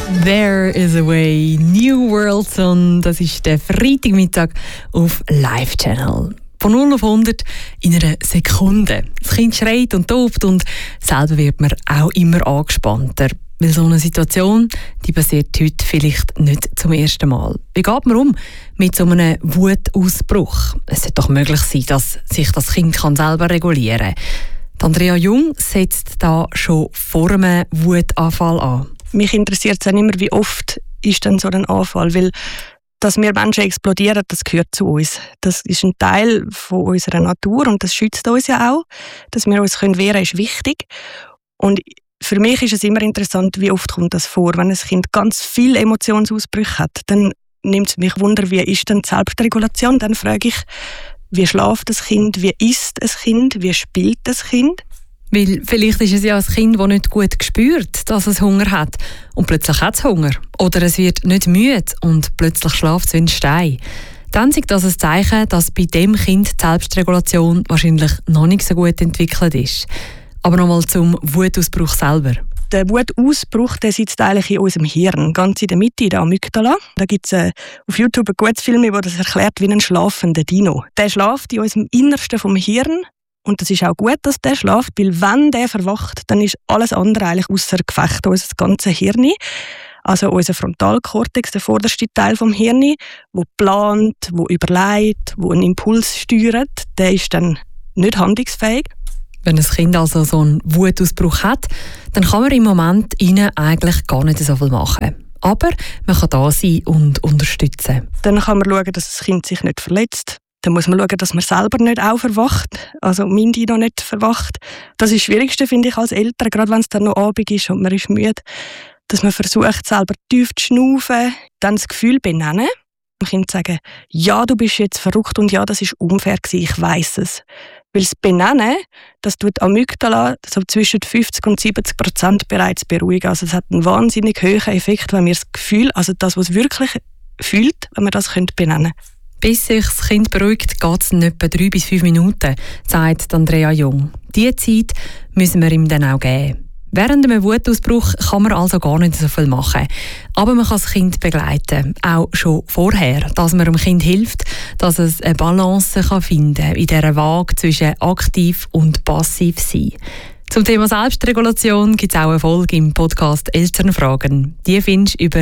There is a way, New World Song, das ist der Freitagmittag auf Live Channel. Von 0 auf 100 in einer Sekunde. Das Kind schreit und tobt und selber wird man auch immer angespannter. Weil so eine Situation, die passiert heute vielleicht nicht zum ersten Mal. Wie geht man um mit so einem Wutausbruch? Es sollte doch möglich sein, dass sich das Kind selber regulieren kann. Andrea Jung setzt da schon vor einem Wutanfall an. Mich interessiert es auch immer, wie oft ist denn so ein Anfall, weil dass wir Menschen explodieren, das gehört zu uns. Das ist ein Teil von unserer Natur und das schützt uns ja auch. Dass wir uns wehren können, ist wichtig. Und für mich ist es immer interessant, wie oft kommt das vor. Wenn ein Kind ganz viele Emotionsausbrüche hat, dann nimmt es mich Wunder, wie ist denn die Selbstregulation? Dann frage ich, wie schläft das Kind, wie isst ein Kind, wie spielt das Kind? Weil vielleicht ist es ja ein Kind, das nicht gut spürt, dass es Hunger hat. Und plötzlich hat es Hunger. Oder es wird nicht müde und plötzlich schläft es wie ein Stein. Dann ist das ein Zeichen, dass bei dem Kind die Selbstregulation wahrscheinlich noch nicht so gut entwickelt ist. Aber nochmal zum Wutausbruch selber. Der Wutausbruch, der sitzt eigentlich in unserem Hirn, ganz in der Mitte, in der Amygdala. Da gibt es auf YouTube ein gutes Film, das das erklärt wie ein schlafender Dino. Der schläft in unserem Innersten vom Hirn. Und das ist auch gut, dass der schläft, weil wenn der verwacht, dann ist alles andere eigentlich außer Gefecht, unser ganzes Hirn. Also unser Frontalkortex, der vorderste Teil vom Hirn, der plant, der überlegt, der einen Impuls steuert, der ist dann nicht handlungsfähig. Wenn ein Kind also so einen Wutausbruch hat, dann kann man im Moment ihnen eigentlich gar nicht so viel machen. Aber man kann da sein und unterstützen. Dann kann man schauen, dass das Kind sich nicht verletzt. Dann muss man schauen, dass man selber nicht auch verwacht, also Mindi noch nicht verwacht. Das ist das Schwierigste, finde ich, als Eltern, gerade wenn es dann noch Abend ist und man ist müde, dass man versucht, selber tief zu schnaufen, dann das Gefühl benennen. Dem Kind sagen, ja, du bist jetzt verrückt und ja, das ist unfair gewesen, ich weiss es. Weil das Benennen, das tut Amygdala so zwischen 50% und 70% bereits beruhigen. Also es hat einen wahnsinnig hohen Effekt, wenn wir das Gefühl, also das, was es wirklich fühlt, wenn wir das benennen können. Bis sich das Kind beruhigt, geht es in etwa 3 bis 5 Minuten, sagt Andrea Jung. Diese Zeit müssen wir ihm dann auch geben. Während einem Wutausbruch kann man also gar nicht so viel machen. Aber man kann das Kind begleiten, auch schon vorher, dass man dem Kind hilft, dass es eine Balance finden kann in dieser Waage zwischen aktiv und passiv sein. Zum Thema Selbstregulation gibt es auch eine Folge im Podcast «Elternfragen». Die findest du über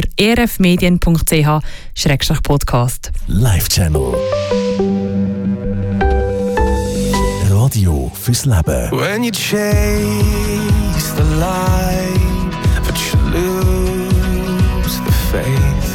erfmedien.ch/podcast. Live Channel. Radio fürs Leben. When you chase the light, but you lose the faith.